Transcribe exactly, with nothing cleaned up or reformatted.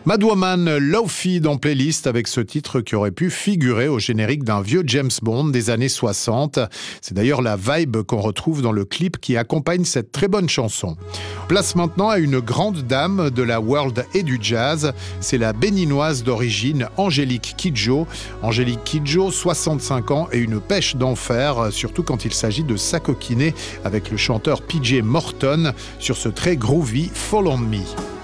Madwoman Lofi dans Playlist avec ce titre qui aurait pu figurer au générique d'un vieux James Bond des années soixante. C'est d'ailleurs la vibe qu'on retrouve dans le clip qui accompagne cette très bonne chanson. Place maintenant à une grande dame de la world et du jazz. C'est la béninoise d'origine Angélique Kidjo. Angélique Kidjo, soixante-cinq ans et une pêche d'enfer, surtout quand il s'agit de s'acoquiner avec le chanteur P J Morton sur ce très groovy Fall on Me.